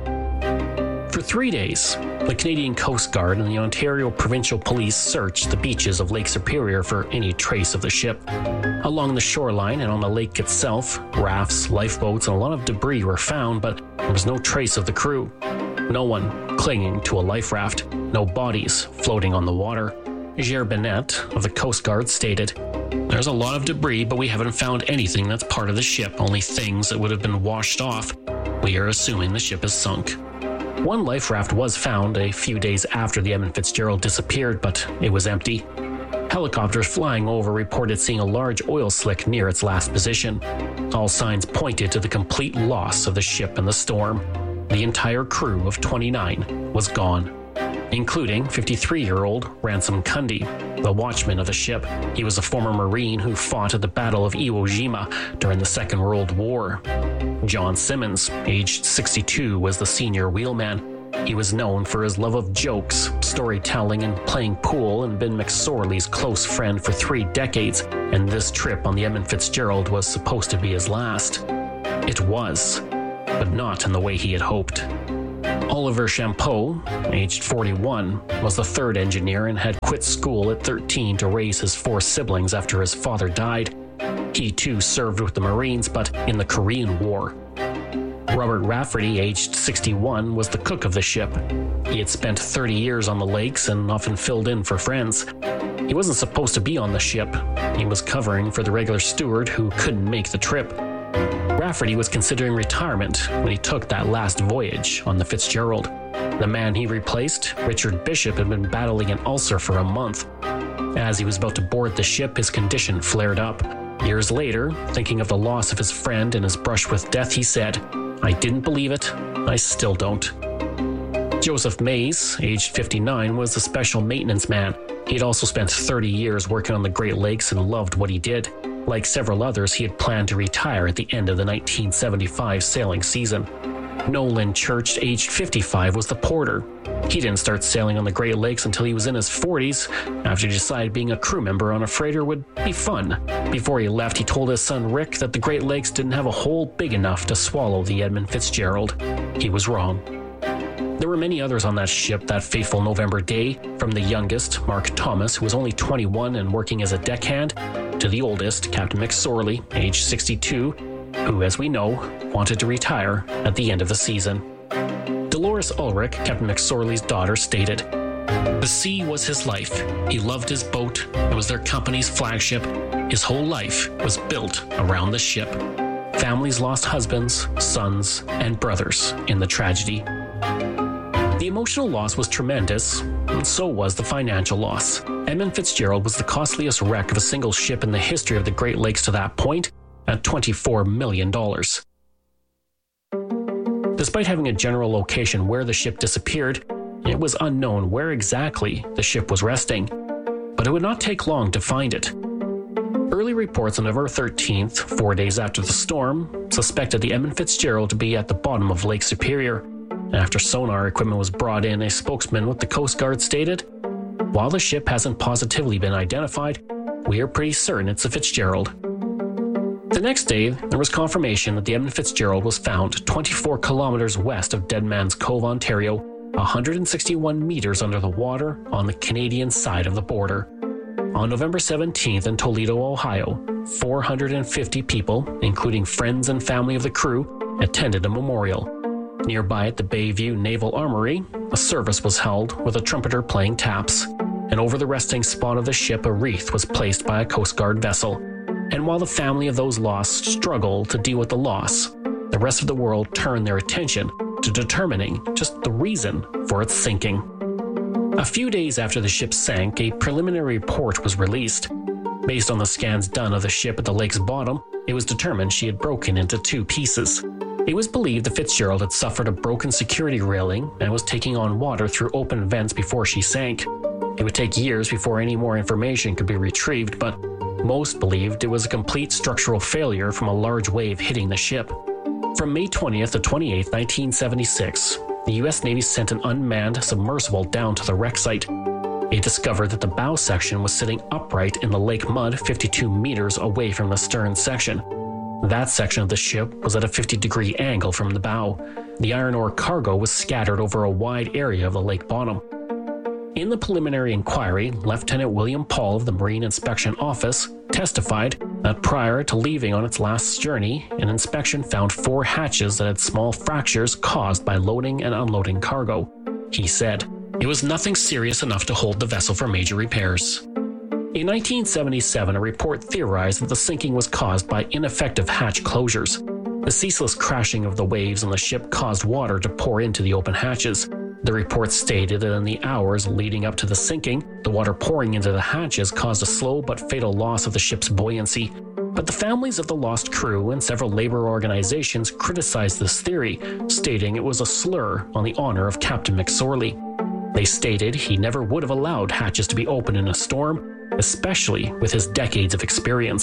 For three days, the Canadian Coast Guard and the Ontario Provincial Police searched the beaches of Lake Superior for any trace of the ship. Along the shoreline and on the lake itself, rafts, lifeboats, and a lot of debris were found, but there was no trace of the crew. No one clinging to a life raft, no bodies floating on the water. Gere Bennett of the Coast Guard stated, "There's a lot of debris, but we haven't found anything that's part of the ship, only things that would have been washed off. We are assuming the ship is sunk." One life raft was found a few days after the Edmund Fitzgerald disappeared, but it was empty. Helicopters flying over reported seeing a large oil slick near its last position. All signs pointed to the complete loss of the ship in the storm. The entire crew of twenty-nine was gone, including fifty-three-year-old Ransom Cundy, the watchman of the ship. He was a former Marine who fought at the Battle of Iwo Jima during the Second World War. John Simmons, aged sixty-two, was the senior wheelman. He was known for his love of jokes, storytelling, and playing pool, and been McSorley's close friend for three decades, and this trip on the Edmund Fitzgerald was supposed to be his last. It was, but not in the way he had hoped. Oliver Champeau, aged forty-one, was the third engineer and had quit school at thirteen to raise his four siblings after his father died. He too served with the Marines, but in the Korean War. Robert Rafferty, aged sixty-one, was the cook of the ship. He had spent thirty years on the lakes and often filled in for friends. He wasn't supposed to be on the ship. He was covering for the regular steward who couldn't make the trip. Rafferty was considering retirement when he took that last voyage on the Fitzgerald. The man he replaced, Richard Bishop, had been battling an ulcer for a month. As he was about to board the ship, his condition flared up. Years later, thinking of the loss of his friend and his brush with death, he said, "I didn't believe it. I still don't." Joseph Mays, aged fifty-nine, was a special maintenance man. He'd also spent thirty years working on the Great Lakes and loved what he did. Like several others, he had planned to retire at the end of the nineteen seventy-five sailing season. Nolan Church, aged fifty-five, was the porter. He didn't start sailing on the Great Lakes until he was in his forties, after he decided being a crew member on a freighter would be fun. Before he left, he told his son Rick that the Great Lakes didn't have a hole big enough to swallow the Edmund Fitzgerald. He was wrong. There were many others on that ship that fateful November day, from the youngest, Mark Thomas, who was only twenty-one and working as a deckhand, to the oldest, Captain McSorley, aged sixty-two, who, as we know, wanted to retire at the end of the season. Dolores Ulrich, Captain McSorley's daughter, stated, "The sea was his life. He loved his boat. It was their company's flagship. His whole life was built around the ship. Families lost husbands, sons, and brothers in the tragedy." The emotional loss was tremendous, and so was the financial loss. Edmund Fitzgerald was the costliest wreck of a single ship in the history of the Great Lakes to that point, at twenty-four million dollars. Despite having a general location where the ship disappeared, it was unknown where exactly the ship was resting. But it would not take long to find it. Early reports on November thirteenth, four days after the storm, suspected the Edmund Fitzgerald to be at the bottom of Lake Superior. After sonar equipment was brought in, a spokesman with the Coast Guard stated, "While the ship hasn't positively been identified, we are pretty certain it's the Fitzgerald." The next day, there was confirmation that the Edmund Fitzgerald was found twenty-four kilometers west of Dead Man's Cove, Ontario, one hundred sixty-one meters under the water on the Canadian side of the border. On November seventeenth in Toledo, Ohio, four hundred fifty people, including friends and family of the crew, attended a memorial. Nearby at the Bayview Naval Armory, a service was held with a trumpeter playing taps, and over the resting spot of the ship a wreath was placed by a Coast Guard vessel. And while the family of those lost struggled to deal with the loss, the rest of the world turned their attention to determining just the reason for its sinking. A few days after the ship sank, a preliminary report was released. Based on the scans done of the ship at the lake's bottom, it was determined she had broken into two pieces. It was believed the Fitzgerald had suffered a broken security railing and was taking on water through open vents before she sank. It would take years before any more information could be retrieved, but most believed it was a complete structural failure from a large wave hitting the ship. From May twentieth to twenty-eighth, nineteen seventy-six, the U S Navy sent an unmanned submersible down to the wreck site. It discovered that the bow section was sitting upright in the lake mud fifty-two meters away from the stern section. That section of the ship was at a fifty degree angle from the bow. The iron ore cargo was scattered over a wide area of the lake bottom. In the preliminary inquiry, Lieutenant William Paul of the Marine Inspection Office testified that prior to leaving on its last journey, an inspection found four hatches that had small fractures caused by loading and unloading cargo. He said, "It was nothing serious enough to hold the vessel for major repairs." In nineteen seventy-seven, a report theorized that the sinking was caused by ineffective hatch closures. The ceaseless crashing of the waves on the ship caused water to pour into the open hatches. The report stated that in the hours leading up to the sinking, the water pouring into the hatches caused a slow but fatal loss of the ship's buoyancy. But the families of the lost crew and several labor organizations criticized this theory, stating it was a slur on the honor of Captain McSorley. They stated he never would have allowed hatches to be open in a storm, especially with his decades of experience.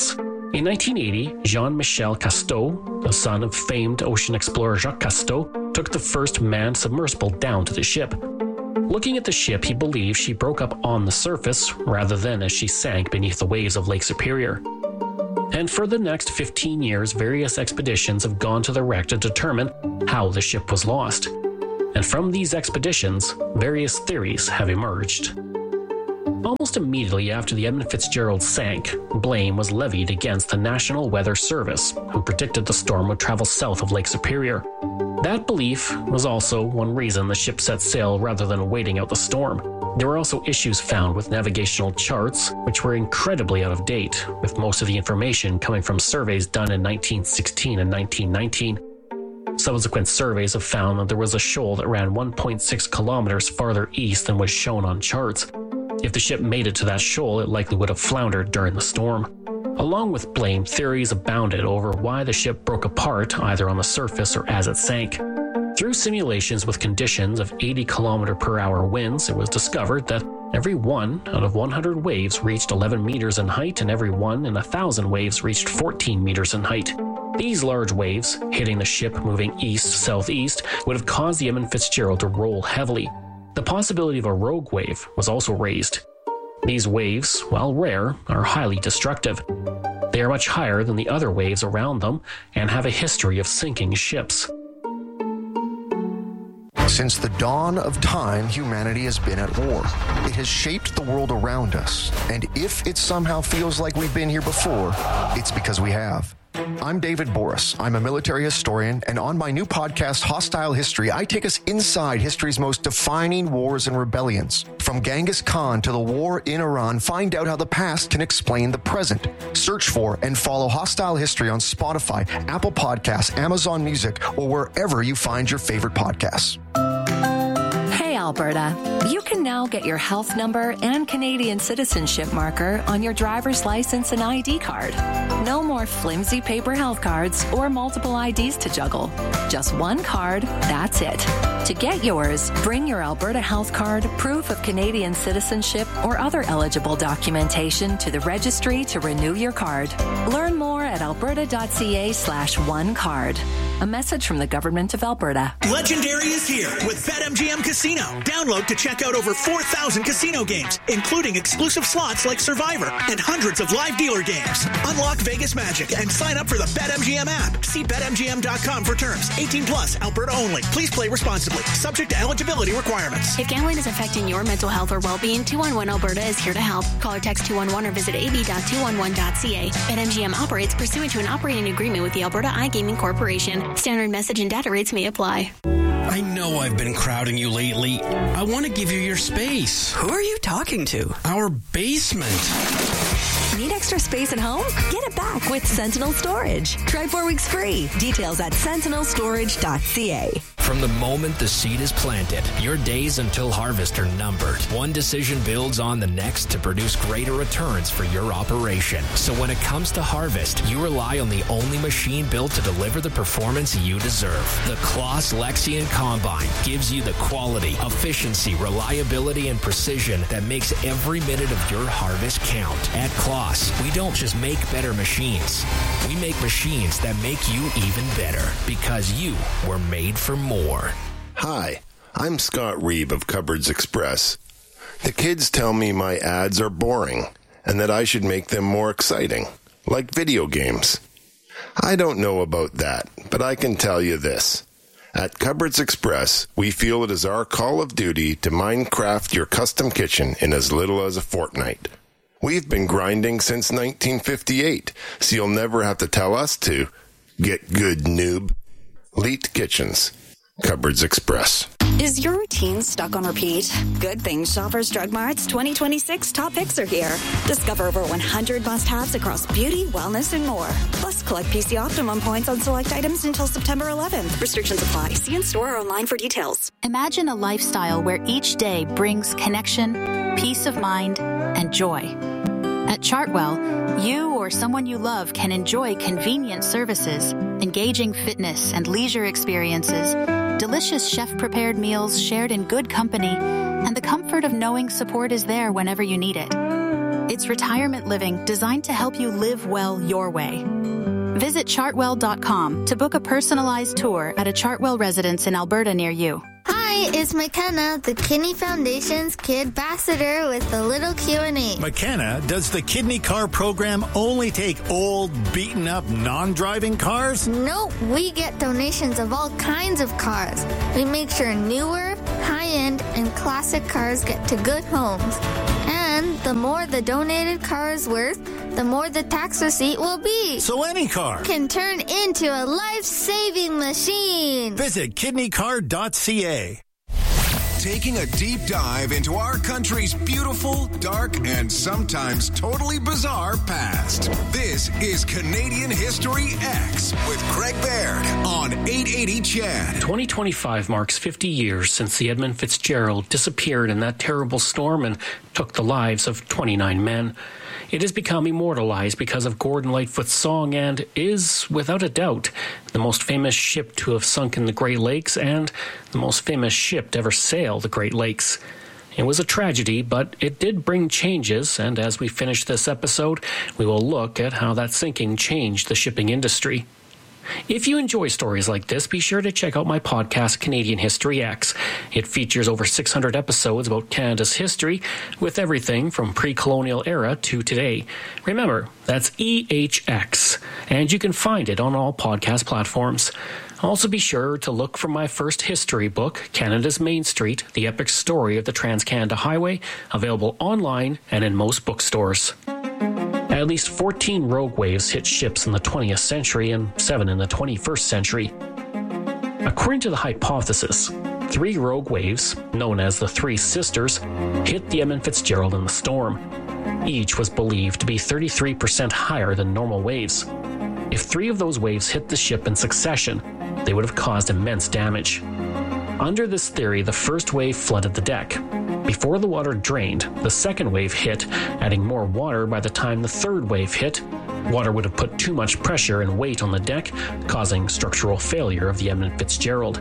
In nineteen eighty, Jean-Michel Cousteau, the son of famed ocean explorer Jacques Cousteau, took the first manned submersible down to the ship. Looking at the ship, he believed she broke up on the surface rather than as she sank beneath the waves of Lake Superior. And for the next fifteen years, various expeditions have gone to the wreck to determine how the ship was lost. And from these expeditions, various theories have emerged. Almost immediately after the Edmund Fitzgerald sank, blame was levied against the National Weather Service, who predicted the storm would travel south of Lake Superior. That belief was also one reason the ship set sail rather than waiting out the storm. There were also issues found with navigational charts, which were incredibly out of date, with most of the information coming from surveys done in nineteen sixteen and nineteen nineteen. Subsequent surveys have found that there was a shoal that ran one point six kilometers farther east than was shown on charts. If the ship made it to that shoal, it likely would have floundered during the storm. Along with blame, theories abounded over why the ship broke apart either on the surface or as it sank. Through simulations with conditions of eighty kilometer per hour winds, it was discovered that every one out of one hundred waves reached eleven meters in height, and every one in one thousand waves reached fourteen meters in height. These large waves, hitting the ship moving east-southeast, would have caused the Edmund Fitzgerald to roll heavily. The possibility of a rogue wave was also raised. These waves, while rare, are highly destructive. They are much higher than the other waves around them and have a history of sinking ships. Since the dawn of time, humanity has been at war. It has shaped the world around us, and if it somehow feels like we've been here before, it's because we have. I'm David Boris. I'm a military historian, and on my new podcast, Hostile History, I take us inside history's most defining wars and rebellions. From Genghis Khan to the war in Iran, find out how the past can explain the present. Search for and follow Hostile History on Spotify, Apple Podcasts, Amazon Music, or wherever you find your favorite podcasts. Alberta, you can now get your health number and Canadian citizenship marker on your driver's license and I D card. No more flimsy paper health cards or multiple I Ds to juggle. Just one card, that's it. To get yours, bring your Alberta health card, proof of Canadian citizenship, or other eligible documentation to the registry to renew your card. Learn more at alberta.ca slash one card. A message from the Government of Alberta. Legendary is here with BetMGM Casino. Download to check out over four thousand casino games, including exclusive slots like Survivor and hundreds of live dealer games. Unlock Vegas magic and sign up for the BetMGM app. See bet M G M dot com for terms. eighteen plus, Alberta only. Please play responsibly. Subject to eligibility requirements. If gambling is affecting your mental health or well-being, two one one Alberta is here to help. Call or text two one one or visit a b dot two one one dot c a. BetMGM operates pursuant to an operating agreement with the Alberta iGaming Corporation. Standard message and data rates may apply. I know I've been crowding you lately. I want to give you your space. Who are you talking to? Our basement. Need extra space at home? Get it back with Sentinel Storage. Try four weeks free. Details at sentinel storage dot c a. From the moment the seed is planted, your days until harvest are numbered. One decision builds on the next to produce greater returns for your operation. So when it comes to harvest, you rely on the only machine built to deliver the performance you deserve. The Claas Lexion Combine gives you the quality, efficiency, reliability, and precision that makes every minute of your harvest count. At Claas, we don't just make better machines. We make machines that make you even better because you were made for more. Hi, I'm Scott Reeve of Cupboards Express. The kids tell me my ads are boring and that I should make them more exciting, like video games. I don't know about that, but I can tell you this. At Cupboards Express, we feel it is our call of duty to Minecraft your custom kitchen in as little as a fortnight. We've been grinding since nineteen fifty-eight, so you'll never have to tell us to. Get good, noob. Leet Kitchens. Cupboards Express. Is your routine stuck on repeat? Good things Shoppers Drug Mart's twenty twenty-six top picks are here. Discover over one hundred must-haves across beauty, wellness, and more. Plus, collect P C Optimum points on select items until September eleventh. Restrictions apply. See in store or online for details. Imagine a lifestyle where each day brings connection, peace of mind, and joy. At Chartwell, you or someone you love can enjoy convenient services, engaging fitness and leisure experiences, delicious chef-prepared meals shared in good company, and the comfort of knowing support is there whenever you need it. It's retirement living designed to help you live well your way. Visit chartwell dot com to book a personalized tour at a Chartwell residence in Alberta near you. Hi, it's McKenna, the Kidney Foundation's Kid Ambassador with the little Q and A. McKenna, does the Kidney Car program only take old, beaten-up, non-driving cars? Nope, we get donations of all kinds of cars. We make sure newer, high-end, and classic cars get to good homes. And the more the donated car is worth, the more the tax receipt will be. So any car can turn into a life-saving machine. Visit kidney car dot c a. Taking a deep dive into our country's beautiful, dark, and sometimes totally bizarre past. This is Canadian History X with Craig Baird on eight eighty C H E D. twenty twenty-five marks fifty years since the Edmund Fitzgerald disappeared in that terrible storm and took the lives of twenty-nine men. It has become immortalized because of Gordon Lightfoot's song and is, without a doubt, the most famous ship to have sunk in the Great Lakes and the most famous ship to ever sail the Great Lakes. It was a tragedy, but it did bring changes, and as we finish this episode, we will look at how that sinking changed the shipping industry. If you enjoy stories like this, be sure to check out my podcast, Canadian History X. It features over six hundred episodes about Canada's history, with everything from pre-colonial era to today. Remember, that's E H X, and you can find it on all podcast platforms. Also be sure to look for my first history book, Canada's Main Street, The Epic Story of the Trans-Canada Highway, available online and in most bookstores. At least fourteen rogue waves hit ships in the twentieth century and seven in the twenty-first century. According to the hypothesis, three rogue waves, known as the Three Sisters, hit the Edmund Fitzgerald in the storm. Each was believed to be thirty-three percent higher than normal waves. If three of those waves hit the ship in succession, they would have caused immense damage. Under this theory, the first wave flooded the deck. Before the water drained, the second wave hit, adding more water by the time the third wave hit. Water would have put too much pressure and weight on the deck, causing structural failure of the Edmund Fitzgerald.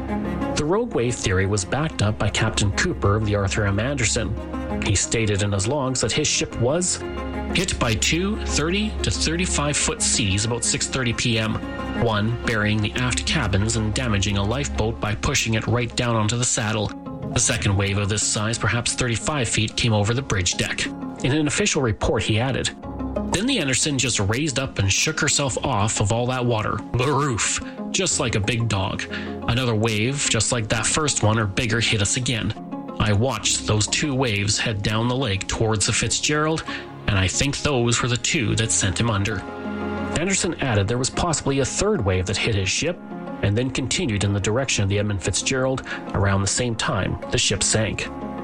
The rogue wave theory was backed up by Captain Cooper of the Arthur M. Anderson. He stated in his logs that his ship was hit by two thirty to thirty-five foot seas about six thirty p.m., one burying the aft cabins and damaging a lifeboat by pushing it right down onto the saddle. The second wave of this size, perhaps thirty-five feet, came over the bridge deck. In an official report, he added, "Then the Anderson just raised up and shook herself off of all that water. Baroof! Just like a big dog. Another wave, just like that first one or bigger, hit us again. I watched those two waves head down the lake towards the Fitzgerald, and I think those were the two that sent him under." Anderson added there was possibly a third wave that hit his ship, and then continued in the direction of the Edmund Fitzgerald around the same time the ship sank.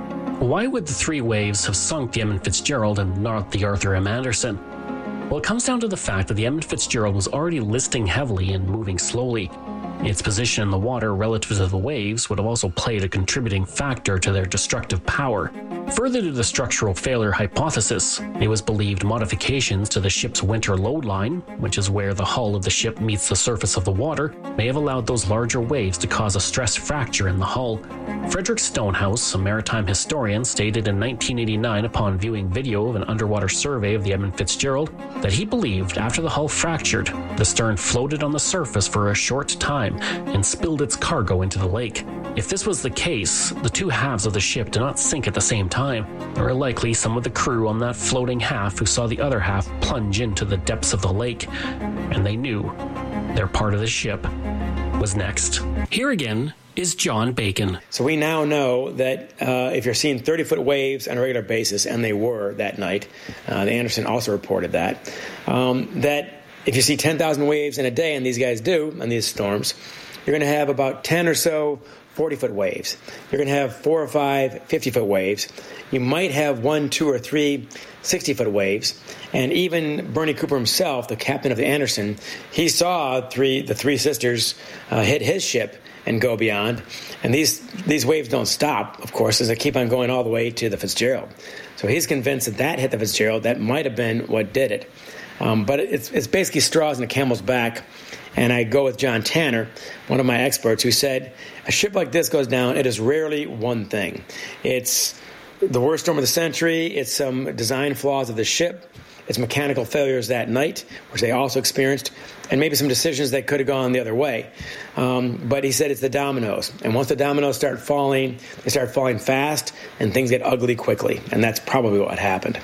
Why would the three waves have sunk the Edmund Fitzgerald and not the Arthur M. Anderson? Well, it comes down to the fact that the Edmund Fitzgerald was already listing heavily and moving slowly. Its position in the water relative to the waves would have also played a contributing factor to their destructive power. Further to the structural failure hypothesis, it was believed modifications to the ship's winter load line, which is where the hull of the ship meets the surface of the water, may have allowed those larger waves to cause a stress fracture in the hull. Frederick Stonehouse, a maritime historian, stated in nineteen eighty-nine upon viewing video of an underwater survey of the Edmund Fitzgerald that he believed after the hull fractured, the stern floated on the surface for a short time and spilled its cargo into the lake. If this was the case, the two halves of the ship did not sink at the same time. There were likely some of the crew on that floating half who saw the other half plunge into the depths of the lake, and they knew their part of the ship was next. Here again is John Bacon. So we now know that uh, if you're seeing thirty-foot waves on a regular basis, and they were that night, uh, the Anderson also reported that, um, that if you see ten thousand waves in a day, and these guys do on these storms, you're going to have about ten or so forty-foot waves. You're going to have four or five fifty-foot waves. You might have one, two, or three sixty-foot waves. And even Bernie Cooper himself, the captain of the Anderson, he saw three the Three Sisters uh, hit his ship, and go beyond. And these these waves don't stop, of course, as they keep on going all the way to the Fitzgerald. So he's convinced that that hit the Fitzgerald. That might have been what did it. Um, but it's it's basically straws in a camel's back. And I go with John Tanner, one of my experts, who said, a ship like this goes down, it is rarely one thing. It's the worst storm of the century. It's some design flaws of the ship. It's mechanical failures that night, which they also experienced, and maybe some decisions that could have gone the other way. Um, but he said it's the dominoes. And once the dominoes start falling, they start falling fast, and things get ugly quickly. And that's probably what happened.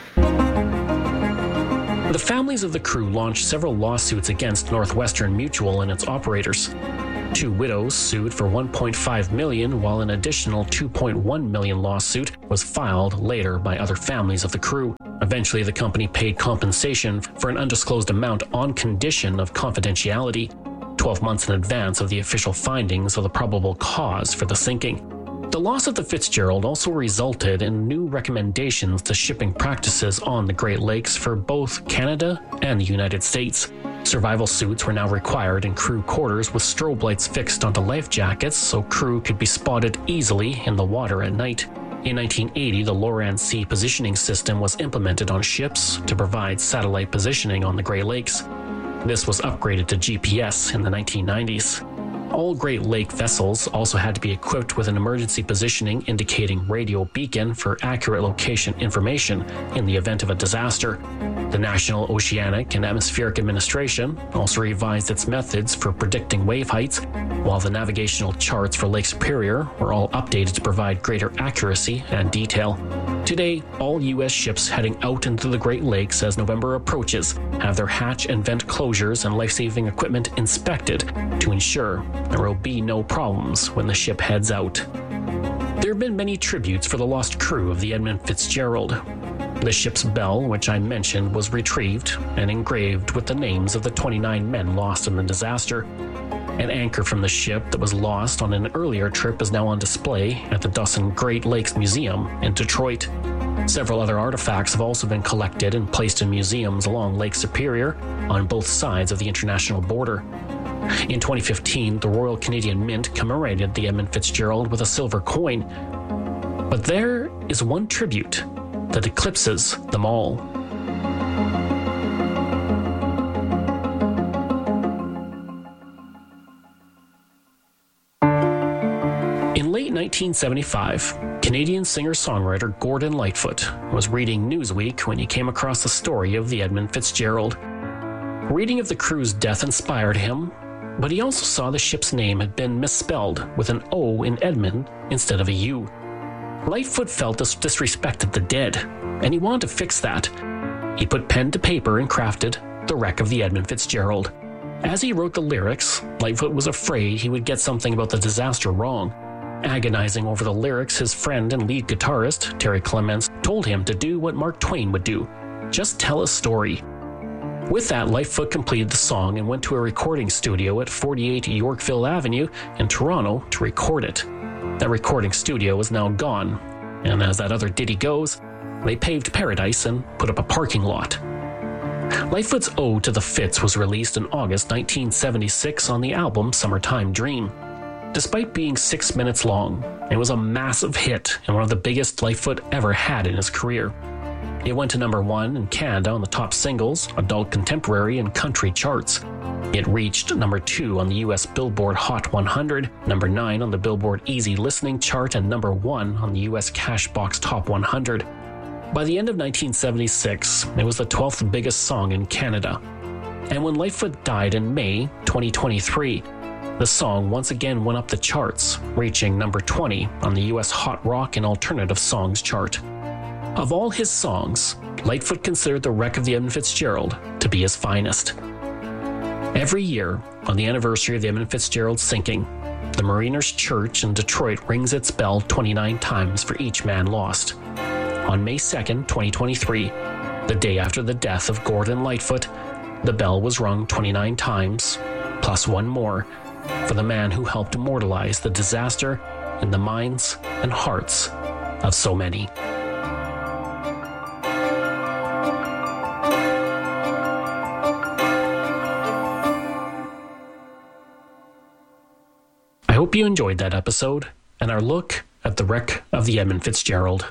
The families of the crew launched several lawsuits against Northwestern Mutual and its operators. Two widows sued for one point five million dollars, while an additional two point one million dollars lawsuit was filed later by other families of the crew. Eventually, the company paid compensation for an undisclosed amount on condition of confidentiality, twelve months in advance of the official findings of the probable cause for the sinking. The loss of the Fitzgerald also resulted in new recommendations to shipping practices on the Great Lakes for both Canada and the United States. Survival suits were now required in crew quarters with strobe lights fixed onto life jackets so crew could be spotted easily in the water at night. In nineteen eighty, the Loran-C positioning system was implemented on ships to provide satellite positioning on the Great Lakes. This was upgraded to G P S in the nineteen nineties. All Great Lake vessels also had to be equipped with an emergency positioning indicating radio beacon for accurate location information in the event of a disaster. The National Oceanic and Atmospheric Administration also revised its methods for predicting wave heights, while the navigational charts for Lake Superior were all updated to provide greater accuracy and detail. Today, all U S ships heading out into the Great Lakes as November approaches have their hatch and vent closures and life-saving equipment inspected to ensure there will be no problems when the ship heads out. There have been many tributes for the lost crew of the Edmund Fitzgerald. The ship's bell, which I mentioned, was retrieved and engraved with the names of the twenty-nine men lost in the disaster. An anchor from the ship that was lost on an earlier trip is now on display at the Dawson Great Lakes Museum in Detroit. Several other artifacts have also been collected and placed in museums along Lake Superior on both sides of the international border. In twenty fifteen, the Royal Canadian Mint commemorated the Edmund Fitzgerald with a silver coin. But there is one tribute that eclipses them all. In late nineteen seventy-five, Canadian singer-songwriter Gordon Lightfoot was reading Newsweek when he came across the story of the Edmund Fitzgerald. Reading of the crew's death inspired him, but he also saw the ship's name had been misspelled with an O in Edmund instead of a U. Lightfoot felt this disrespected the dead, and he wanted to fix that. He put pen to paper and crafted The Wreck of the Edmund Fitzgerald. As he wrote the lyrics, Lightfoot was afraid he would get something about the disaster wrong. Agonizing over the lyrics, his friend and lead guitarist, Terry Clements, told him to do what Mark Twain would do. Just tell a story. With that, Lightfoot completed the song and went to a recording studio at forty-eight Yorkville Avenue in Toronto to record it. That recording studio is now gone, and as that other ditty goes, they paved paradise and put up a parking lot. Lightfoot's Ode to the Fitz was released in August nineteen seventy-six on the album Summertime Dream. Despite being six minutes long, it was a massive hit and one of the biggest Lightfoot ever had in his career. It went to number one in Canada on the top singles, adult contemporary, and country charts. It reached number two on the U S Billboard Hot one hundred, number nine on the Billboard Easy Listening chart, and number one on the U S Cashbox Top one hundred. By the end of nineteen seventy-six, it was the twelfth biggest song in Canada. And when Lightfoot died in May twenty twenty-three, the song once again went up the charts, reaching number twenty on the U S Hot Rock and Alternative Songs chart. Of all his songs, Lightfoot considered The Wreck of the Edmund Fitzgerald to be his finest. Every year, on the anniversary of the Edmund Fitzgerald sinking, the Mariners Church in Detroit rings its bell twenty-nine times for each man lost. On May second, twenty twenty-three, the day after the death of Gordon Lightfoot, the bell was rung twenty-nine times, plus one more, for the man who helped immortalize the disaster in the minds and hearts of so many. hope you enjoyed that episode and our look at the wreck of the Edmund Fitzgerald.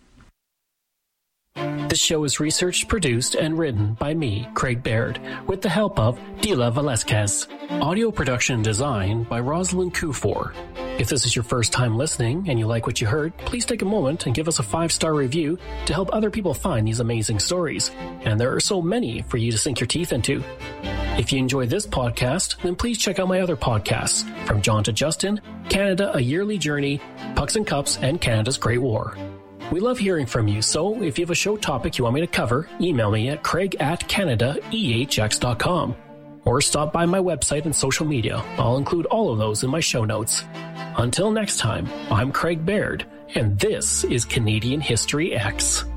This show is researched, produced, and written by me, Craig Baird, with the help of Dila Velasquez. Audio production and design by Rosalind Kufor. If this is your first time listening and you like what you heard, please take a moment and give us a five-star review to help other people find these amazing stories. And there are so many for you to sink your teeth into. If you enjoy this podcast, then please check out my other podcasts, From John to Justin, Canada, A Yearly Journey, Pucks and Cups, and Canada's Great War. We love hearing from you, so if you have a show topic you want me to cover, email me at craig at canada e h x dot com or stop by my website and social media. I'll include all of those in my show notes. Until next time, I'm Craig Baird, and this is Canadian History X.